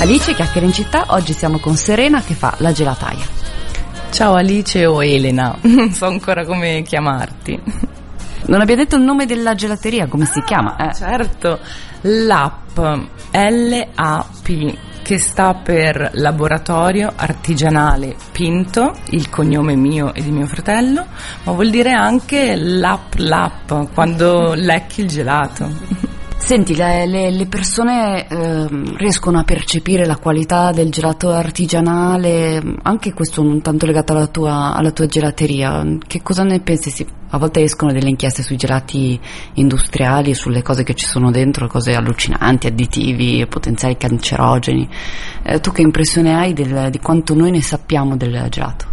Alice, chiacchiere in città, oggi siamo con Serena che fa la gelataia. Ciao Alice o Elena, non so ancora come chiamarti. Non abbia detto il nome della gelateria, come si chiama? Certo, LAP, L-A-P, che sta per Laboratorio Artigianale Pinto, il cognome mio e di mio fratello, ma vuol dire anche lap, quando lecchi il gelato. Senti, le persone riescono a percepire la qualità del gelato artigianale, anche questo non tanto legato alla tua gelateria. Che cosa ne pensi? A volte escono delle inchieste sui gelati industriali, sulle cose che ci sono dentro, cose allucinanti, additivi, potenziali cancerogeni. Tu che impressione hai di quanto noi ne sappiamo del gelato?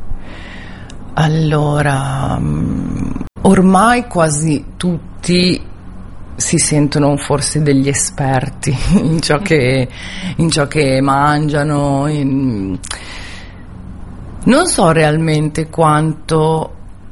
Allora, ormai quasi tutti si sentono forse degli esperti in ciò che mangiano. Non so realmente quando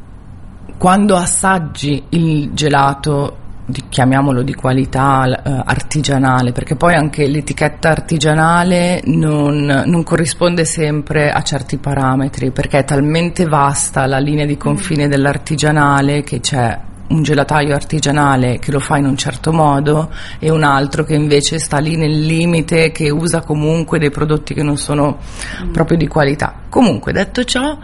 assaggi il gelato, chiamiamolo di qualità artigianale, perché poi anche l'etichetta artigianale non corrisponde sempre a certi parametri, perché è talmente vasta la linea di confine dell'artigianale che c'è un gelataio artigianale che lo fa in un certo modo e un altro che invece sta lì nel limite, che usa comunque dei prodotti che non sono proprio di qualità. Comunque, detto ciò,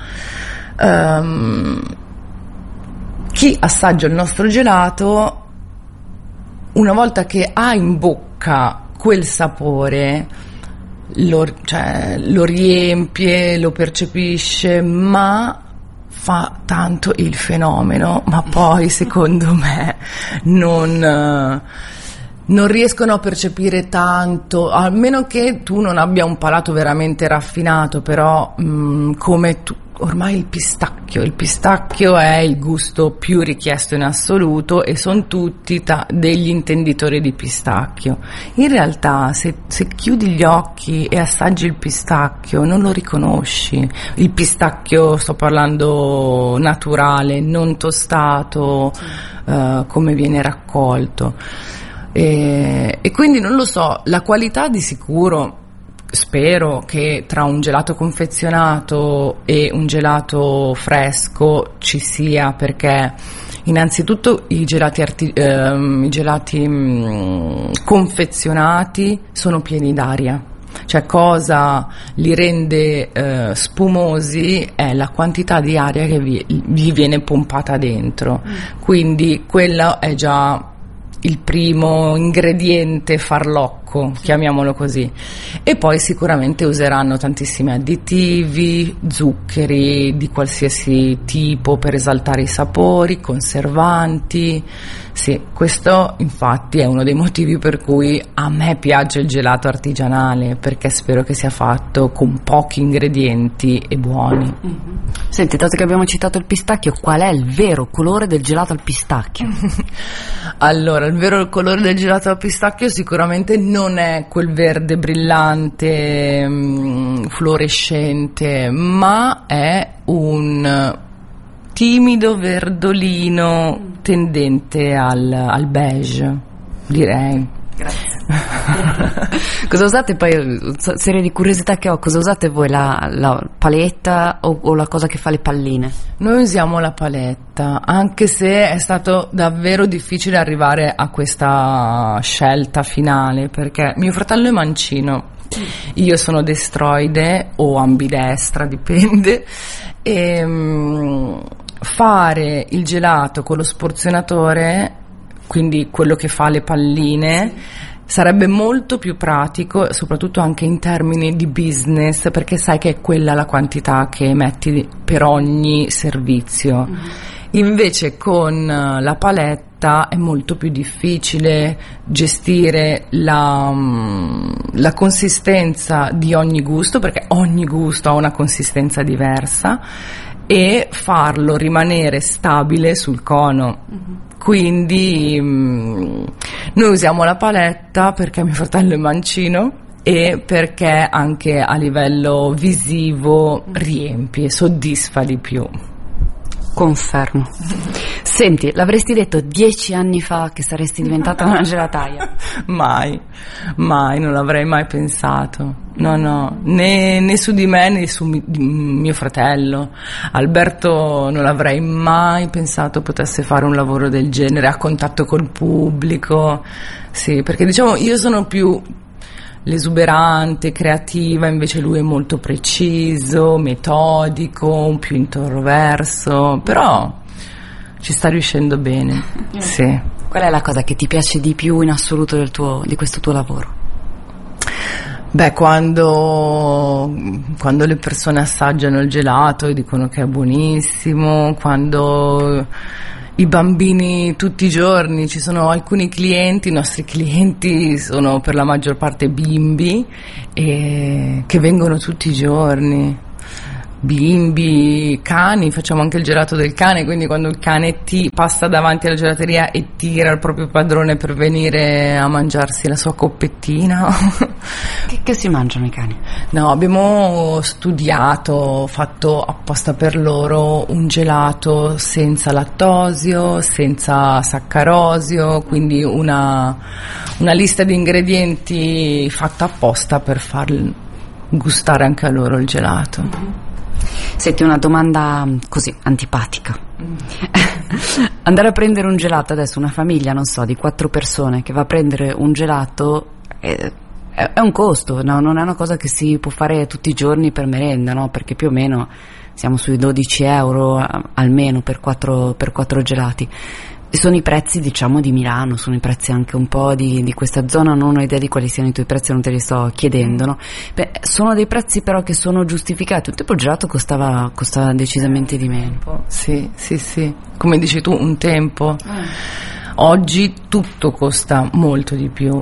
chi assaggia il nostro gelato, una volta che ha in bocca quel sapore, lo riempie, lo percepisce, ma fa tanto il fenomeno, ma poi secondo me non riescono a percepire tanto, a meno che tu non abbia un palato veramente raffinato, però come tu. Ormai il pistacchio è il gusto più richiesto in assoluto e sono tutti degli intenditori di pistacchio. In realtà se chiudi gli occhi e assaggi il pistacchio non lo riconosci. Il pistacchio, sto parlando naturale, non tostato, come viene raccolto. E quindi non lo so, la qualità di sicuro. Spero che tra un gelato confezionato e un gelato fresco ci sia, perché innanzitutto i gelati confezionati sono pieni d'aria. Cioè, cosa li rende spumosi è la quantità di aria che gli viene pompata dentro. Quindi quello è già il primo ingrediente farlocco, chiamiamolo così. E poi sicuramente useranno tantissimi additivi, zuccheri di qualsiasi tipo per esaltare i sapori, conservanti. Sì, questo infatti è uno dei motivi per cui a me piace il gelato artigianale, perché spero che sia fatto con pochi ingredienti e buoni. Senti, dato che abbiamo citato il pistacchio, qual è il vero colore del gelato al pistacchio? Allora, il vero colore del gelato al pistacchio sicuramente non è quel verde brillante, fluorescente, ma è un timido verdolino tendente al beige, direi. Grazie. Cosa usate poi? Serie di curiosità che ho, cosa usate voi? La paletta o la cosa che fa le palline? Noi usiamo la paletta, anche se è stato davvero difficile arrivare a questa scelta finale, perché mio fratello è mancino, io sono destroide o ambidestra, dipende, e fare il gelato con lo sporzionatore, quindi quello che fa le palline, sarebbe molto più pratico, soprattutto anche in termini di business, perché sai che è quella la quantità che metti per ogni servizio. Invece con la paletta è molto più difficile gestire la consistenza di ogni gusto, perché ogni gusto ha una consistenza diversa, e farlo rimanere stabile sul cono. Quindi noi usiamo la paletta perché mio fratello è mancino e perché anche a livello visivo riempie, soddisfa di più. Confermo. Senti, l'avresti detto 10 anni fa che saresti diventata una gelataia? Mai, non l'avrei mai pensato. No, né su di me né su mio fratello. Alberto non l'avrei mai pensato potesse fare un lavoro del genere, a contatto col pubblico. Sì, perché diciamo io sono più l'esuberante, creativa, invece lui è molto preciso, metodico, più introverso, però ci sta riuscendo bene. Sì. Qual è la cosa che ti piace di più in assoluto di questo tuo lavoro? Beh, quando le persone assaggiano il gelato e dicono che è buonissimo, quando i bambini tutti i giorni, ci sono alcuni clienti, i nostri clienti sono per la maggior parte bimbi e che vengono tutti i giorni. Bimbi, cani, facciamo anche il gelato del cane, quindi quando il cane ti passa davanti alla gelateria e tira il proprio padrone per venire a mangiarsi la sua coppettina. Che si mangiano i cani? No, abbiamo studiato, fatto apposta per loro un gelato senza lattosio, senza saccarosio, quindi una lista di ingredienti fatta apposta per far gustare anche a loro il gelato. Senti, una domanda così antipatica. Andare a prendere un gelato adesso, una famiglia, non so, di 4 persone che va a prendere un gelato è un costo, no? Non è una cosa che si può fare tutti i giorni per merenda, no? Perché più o meno siamo sui 12 euro almeno per 4 gelati. Sono i prezzi, diciamo, di Milano, sono i prezzi anche un po' di questa zona, non ho idea di quali siano i tuoi prezzi, non te li sto chiedendo, no? Beh, sono dei prezzi però che sono giustificati. Un tempo il gelato costava decisamente di meno. Sì, come dici tu, un tempo. Oggi tutto costa molto di più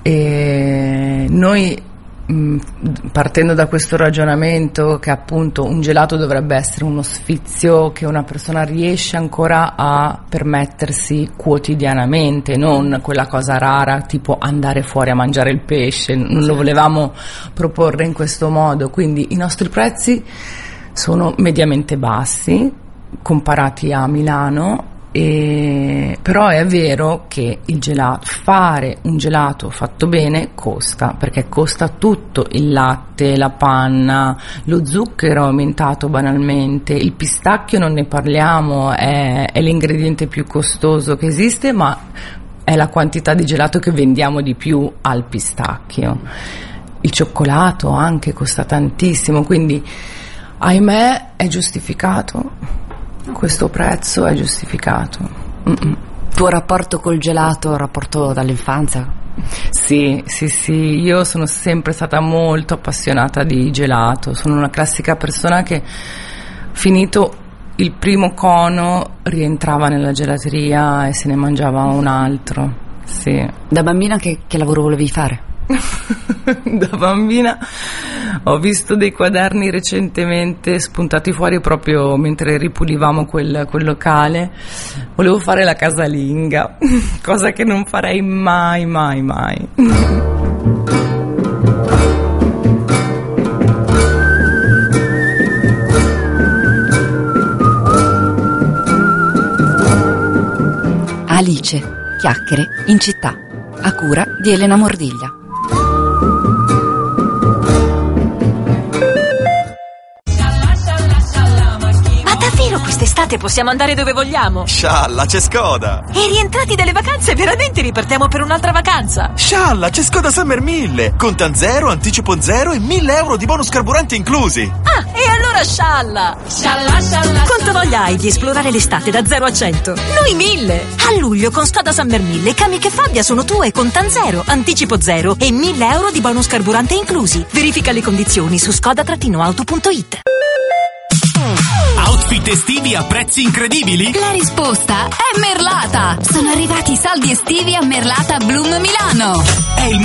e noi, partendo da questo ragionamento che appunto un gelato dovrebbe essere uno sfizio che una persona riesce ancora a permettersi quotidianamente, non quella cosa rara tipo andare fuori a mangiare il pesce, non lo volevamo proporre in questo modo, quindi i nostri prezzi sono mediamente bassi comparati a Milano. Però è vero che fare un gelato fatto bene costa, perché costa tutto: il latte, la panna, lo zucchero è aumentato banalmente, il pistacchio non ne parliamo, è l'ingrediente più costoso che esiste, ma è la quantità di gelato che vendiamo di più al pistacchio. Il cioccolato anche costa tantissimo, quindi ahimè è giustificato. Questo prezzo è giustificato. Tuo rapporto col gelato, un rapporto dall'infanzia? Sì, io sono sempre stata molto appassionata di gelato, sono una classica persona che finito il primo cono rientrava nella gelateria e se ne mangiava un altro. Sì. Da bambina che lavoro volevi fare? Da bambina ho visto dei quaderni recentemente spuntati fuori proprio mentre ripulivamo quel locale. Volevo fare la casalinga, cosa che non farei mai. Alice, chiacchiere in città, a cura di Elena Mordiglia. Quest'estate possiamo andare dove vogliamo. Scialla, c'è Skoda. E rientrati dalle vacanze veramente ripartiamo per un'altra vacanza. Scialla, c'è Skoda Summer 1000. Contan 0, anticipo 0 e 1.000 euro di bonus carburante inclusi. Ah, e allora scialla. Scialla. Quanta voglia hai di esplorare l'estate da 0 a 100? Noi 1000. A luglio con Skoda Summer 1000 cammi che Fabbia sono tue, contan 0, anticipo 0 e 1.000 euro di bonus carburante inclusi. Verifica le condizioni su skoda-auto.it. Outfit estivi a prezzi incredibili? La risposta è Merlata. Sono arrivati i saldi estivi a Merlata Bloom Milano. È il